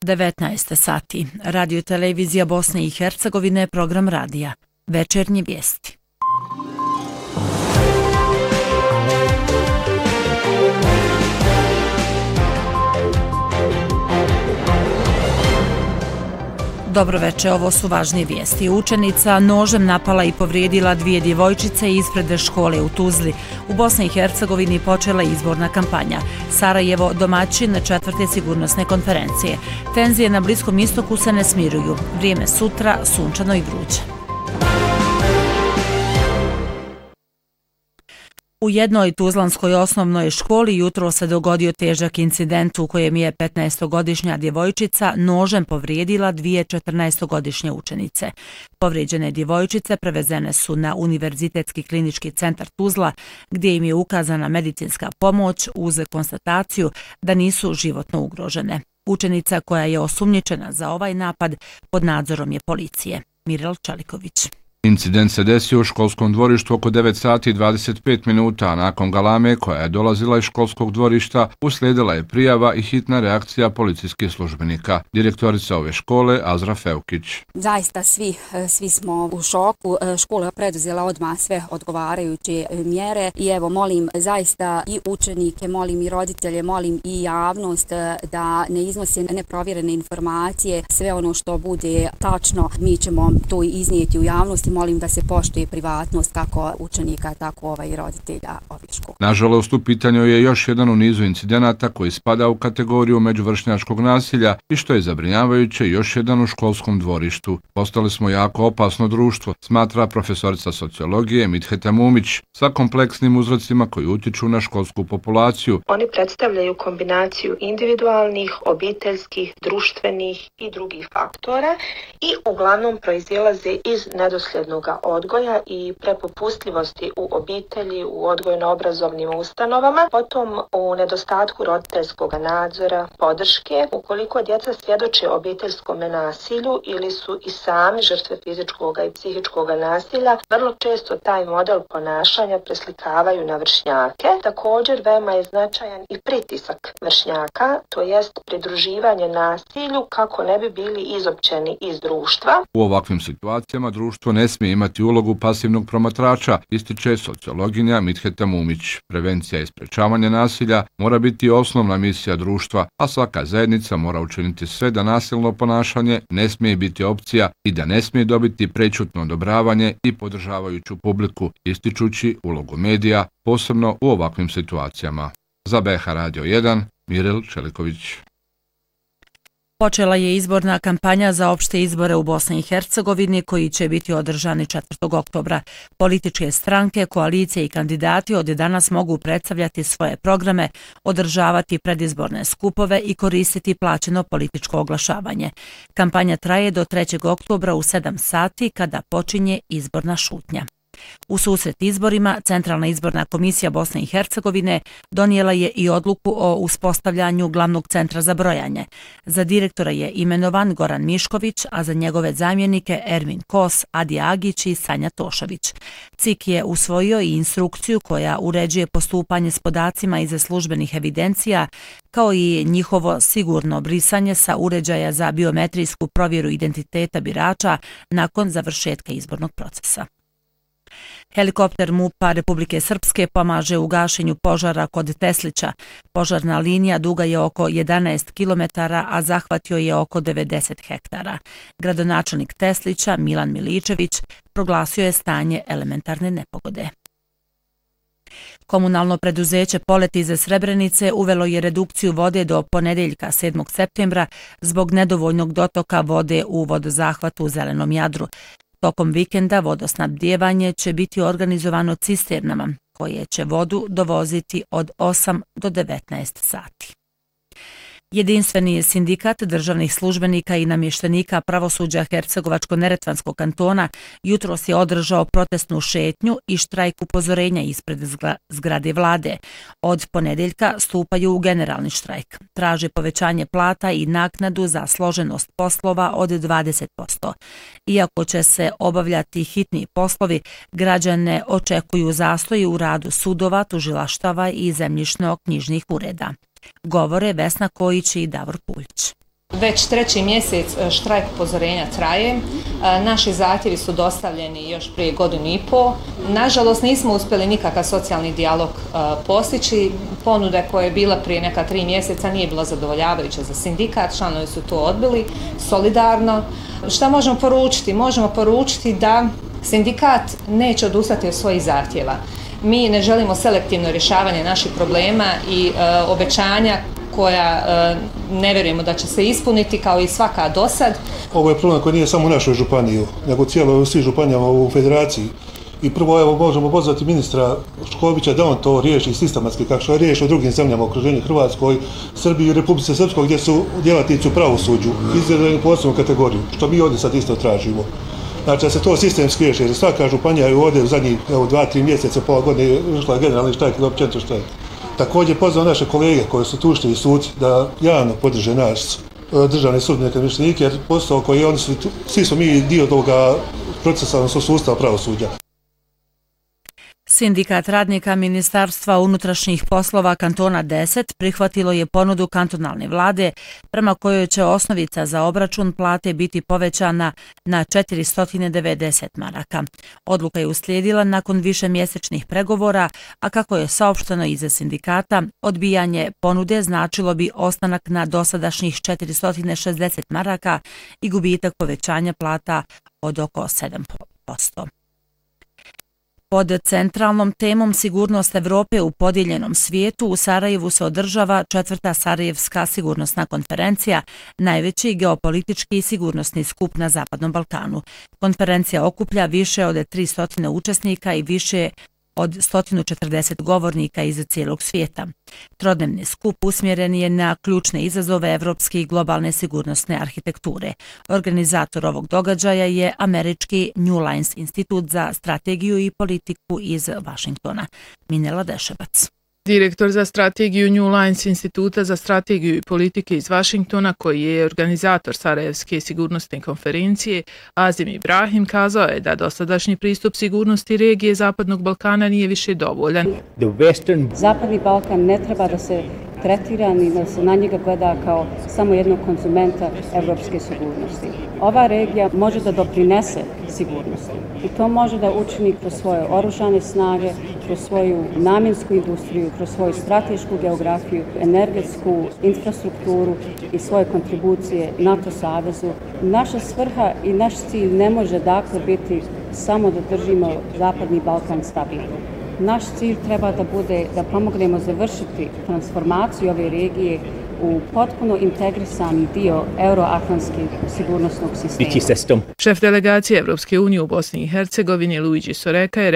19 sati. Radio televizija Bosne i Hercegovine, program radija. Večernje vijesti. Dobro večer, ovo su važnije vijesti. Učenica nožem napala i povrijedila dvije djevojčice ispred škole u Tuzli. U Bosni i Hercegovini počela izborna kampanja. Sarajevo domaćin 4. sigurnosne konferencije. Tenzije na Bliskom istoku se ne smiruju. Vrijeme sutra sunčano i vruće. U jednoj tuzlanskoj osnovnoj školi jutro se dogodio težak incident u kojem je 15-godišnja djevojčica nožem povrijedila dvije 14-godišnje učenice. Povrijeđene djevojčice prevezene su na Univerzitetski klinički centar Tuzla, gdje im je ukazana medicinska pomoć uz konstataciju da nisu životno ugrožene. Učenica koja je osumnjičena za ovaj napad pod nadzorom je policije. Mirel Čeliković. Incident se desio u školskom dvorištu oko 9 sati i 25 minuta, a nakon galame koja je dolazila iz školskog dvorišta uslijedila je prijava i hitna reakcija policijskih službenika. Direktorica ove škole Azra Feukić. Zaista svi smo u šoku. Škola je preduzela odmah sve odgovarajuće mjere i evo molim zaista i učenike, molim i roditelje, molim i javnost da ne iznose neprovjerene informacije. Sve ono što bude tačno mi ćemo to iznijeti u javnosti. Molim da se poštuje privatnost kako učenika, tako i roditelja ovih škola. Nažalost, u pitanju je još jedan u nizu incidenata koji spada u kategoriju međuvršnjačkog nasilja i što je zabrinjavajuće još jedan u školskom dvorištu. Postali smo jako opasno društvo, smatra profesorica sociologije Midheta Mumić, sa kompleksnim uzrocima koji utiču na školsku populaciju. Oni predstavljaju kombinaciju individualnih, obiteljskih, društvenih i drugih faktora i uglavnom proizilaze iz nedosljednog odgoja i prepopustljivosti u obitelji, u odgojno-obrazovnim ustanovama, potom u nedostatku roditeljskog nadzora, podrške. Ukoliko djeca svjedoče obiteljskom nasilju ili su i sami žrtve fizičkog i psihičkog nasilja, vrlo često taj model ponašanja preslikavaju na vršnjake. Također veoma je značajan i pritisak vršnjaka, to jest pridruživanje nasilju kako ne bi bili izopćeni iz društva. U ovakvim situacijama društvo ne smije imati ulogu pasivnog promatrača, ističe sociologinja Midheta Mumić. Prevencija i sprečavanje nasilja mora biti osnovna misija društva, a svaka zajednica mora učiniti sve da nasilno ponašanje ne smije biti opcija i da ne smije dobiti prečutno odobravanje i podržavajuću publiku, ističući ulogu medija, posebno u ovakvim situacijama. Za BH Radio 1, Mirel Čeliković. Počela je izborna kampanja za opšte izbore u Bosni i Hercegovini koji će biti održani 4. oktobra. Političke stranke, koalicije i kandidati od danas mogu predstavljati svoje programe, održavati predizborne skupove i koristiti plaćeno političko oglašavanje. Kampanja traje do 3. oktobra u 7 sati kada počinje izborna šutnja. U susret izborima, Centralna izborna komisija Bosne i Hercegovine donijela je i odluku o uspostavljanju glavnog centra za brojanje. Za direktora je imenovan Goran Mišković, a za njegove zamjenike Ermin Kos, Adi Agić i Sanja Tošović. CIK je usvojio i instrukciju koja uređuje postupanje s podacima iz službenih evidencija, kao i njihovo sigurno brisanje sa uređaja za biometrijsku provjeru identiteta birača nakon završetka izbornog procesa. Helikopter MUP-a Republike Srpske pomaže u gašenju požara kod Teslića. Požarna linija duga je oko 11 km, a zahvatio je oko 90 hektara. Gradonačelnik Teslića, Milan Miličević, proglasio je stanje elementarne nepogode. Komunalno preduzeće Polet iz Srebrenice uvelo je redukciju vode do ponedeljka 7. septembra zbog nedovoljnog dotoka vode u vodozahvatu u Zelenom Jadru. Tokom vikenda vodosnabdijevanje će biti organizovano cisternama, koje će vodu dovoziti od 8 do 19 sati. Jedinstveni sindikat državnih službenika i namještenika pravosuđa Hercegovačko-neretvanskog kantona jutros je održao protestnu šetnju i štrajk upozorenja ispred zgrade vlade. Od ponedeljka stupaju u generalni štrajk. Traže povećanje plata i naknadu za složenost poslova od 20%. Iako će se obavljati hitni poslovi, građane očekuju zastoji u radu sudova, tužilaštava i zemljišno-knjižnih ureda. Govore Vesna Kojić i Davor Puljić. Već 3. mjesec štrajk upozorenja traje. Naši zahtjevi su dostavljeni još prije 1,5 godine. Nažalost, nismo uspjeli nikakav socijalni dijalog postići. Ponuda koja je bila prije neka 3 mjeseca nije bila zadovoljavajuća za sindikat. Članovi su to odbili solidarno. Šta možemo poručiti? Možemo poručiti da sindikat neće odustati od svojih zahtjeva. Mi ne želimo selektivno rješavanje naših problema i obećanja koja ne vjerujemo da će se ispuniti kao i svaka dosad. Ovo je problem koji nije samo u našoj županiji, nego cijelo svih županijama u federaciji. I prvo evo možemo pozvati ministra Škobića da on to riješi sistematski, kako što je riješio u drugim zemljama u okruženju Hrvatskoj, Srbiji i Republike Srpskoj, gdje su djelatnici u pravosuđu izvedeni posebnu kategoriju, što mi ovdje sad isto tražimo. Znači da se to sistemski riješi, jer svaka županija je ovdje u zadnjih 2-3 mjeseca, pola godine išla generalni štrajk ili općenito štrajk. Također pozvao naše kolege koji su tužitelji suci da javno podrže naš državne sudbenike i namještenike, jer posao koji oni su, svi smo mi dio toga procesa, odnosno sustava pravosuđa. Sindikat radnika Ministarstva unutrašnjih poslova kantona 10 prihvatilo je ponudu kantonalne vlade prema kojoj će osnovica za obračun plate biti povećana na 490 maraka. Odluka je uslijedila nakon višemjesečnih pregovora, a kako je saopšteno iza sindikata, odbijanje ponude značilo bi ostanak na dosadašnjih 460 maraka i gubitak povećanja plata od oko 7%. Pod centralnom temom sigurnost Evrope u podijeljenom svijetu u Sarajevu se održava 4. Sarajevska sigurnosna konferencija, najveći geopolitički i sigurnosni skup na Zapadnom Balkanu. Konferencija okuplja više od 300 učesnika i više od 140 govornika iz cijelog svijeta. Trodnevni skup usmjeren je na ključne izazove evropske i globalne sigurnosne arhitekture. Organizator ovog događaja je američki New Lines Institut za strategiju i politiku iz Vašingtona. Minela Deševac. Direktor za strategiju New Lines Instituta za strategiju i politike iz Vašingtona, koji je organizator Sarajevske sigurnosne konferencije, Azim Ibrahim, kazao je da dosadašnji pristup sigurnosti regije Zapadnog Balkana nije više dovoljan. Zapadni Balkan ne treba da se tretira ni da se na njega gleda kao samo jednog konzumenta evropske sigurnosti. Ova regija može da doprinese sigurnosti i to može da učini kroz svoje oružane snage, kroz svoju namjensku industriju, kroz svoju stratešku geografiju, energetsku infrastrukturu i svoje kontribucije NATO savezu. Naša svrha i naš cilj ne može dakle biti samo da držimo Zapadni Balkan stabilnim. Naš cilj treba da bude da pomognemo završiti transformaciju ove regije u potpuno integrisani dio euroatlantskog sigurnosnog sistema. Šef delegacije Evropske unije u Bosni i Hercegovini Luigi Soreka je